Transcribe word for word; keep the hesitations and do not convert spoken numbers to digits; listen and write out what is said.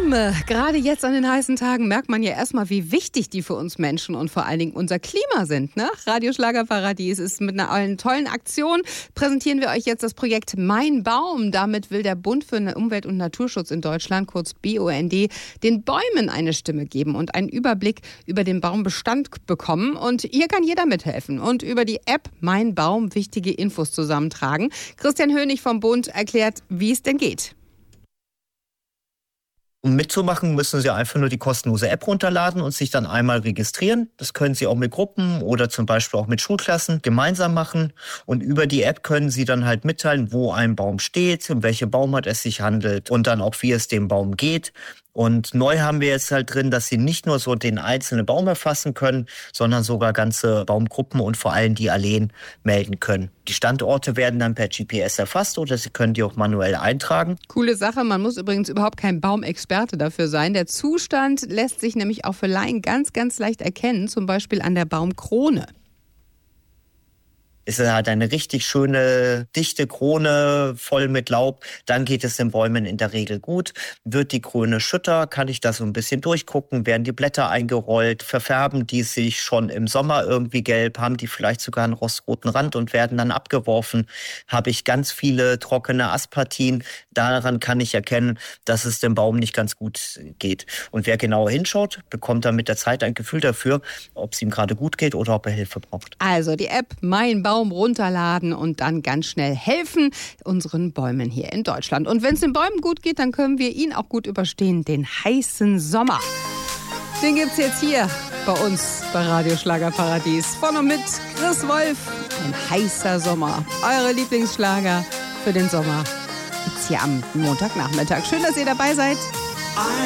Bäume. Gerade jetzt an den heißen Tagen merkt man ja erstmal, wie wichtig die für uns Menschen und vor allen Dingen unser Klima sind. Ne? Radio Schlagerparadies ist mit einer tollen Aktion. Präsentieren wir euch jetzt das Projekt Mein Baum. Damit will der Bund für Umwelt- und Naturschutz in Deutschland, kurz B U N D, den Bäumen eine Stimme geben und einen Überblick über den Baumbestand bekommen. Und hier kann jeder mithelfen und über die App Mein Baum wichtige Infos zusammentragen. Christian Hönig vom Bund erklärt, wie es denn geht. Um mitzumachen, müssen Sie einfach nur die kostenlose App runterladen und sich dann einmal registrieren. Das können Sie auch mit Gruppen oder zum Beispiel auch mit Schulklassen gemeinsam machen. Und über die App können Sie dann halt mitteilen, wo ein Baum steht, um welche Baumart es sich handelt und dann auch, wie es dem Baum geht. Und neu haben wir jetzt halt drin, dass Sie nicht nur so den einzelnen Baum erfassen können, sondern sogar ganze Baumgruppen und vor allem die Alleen melden können. Die Standorte werden dann per G P S erfasst oder Sie können die auch manuell eintragen. Coole Sache, man muss übrigens überhaupt kein Baumexperte dafür sein. Der Zustand lässt sich nämlich auch für Laien ganz, ganz leicht erkennen, zum Beispiel an der Baumkrone. Es hat eine richtig schöne, dichte Krone voll mit Laub. Dann geht es den Bäumen in der Regel gut. Wird die Krone schütter, kann ich da so ein bisschen durchgucken. Werden die Blätter eingerollt? Verfärben die sich schon im Sommer irgendwie gelb? Haben die vielleicht sogar einen rostroten Rand und werden dann abgeworfen? Habe ich ganz viele trockene Astpartien? Daran kann ich erkennen, dass es dem Baum nicht ganz gut geht. Und wer genauer hinschaut, bekommt dann mit der Zeit ein Gefühl dafür, ob es ihm gerade gut geht oder ob er Hilfe braucht. Also die App Mein Baum runterladen und dann ganz schnell helfen unseren Bäumen hier in Deutschland. Und wenn es den Bäumen gut geht, dann können wir ihn auch gut überstehen, den heißen Sommer. Den gibt's jetzt hier bei uns bei Radio Schlagerparadies. Von und mit Chris Wolf. Ein heißer Sommer. Eure Lieblingsschlager für den Sommer gibt's hier am Montagnachmittag. Schön, dass ihr dabei seid.